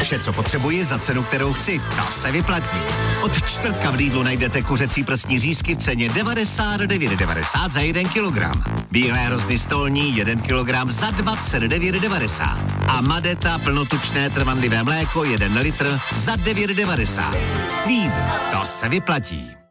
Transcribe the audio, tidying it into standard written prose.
Vše, co potřebuji za cenu, kterou chci, to se vyplatí. Od čtvrtka v Lidlu najdete kuřecí prsní řízky v ceně 99,90 za 1 kilogram. Bílé hrozny stolní 1 kilogram za 29,90. A Madeta plnotučné trvanlivé mléko 1 litr za 9,90. Lidl, to se vyplatí.